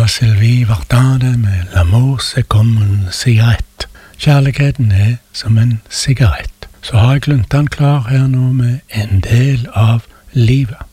sa Sylvie Vartane med L'amour c'est comme une cigarette. Kjærligheten er som en sigarett. Så har jeg lunten klar her nå med en del av livet.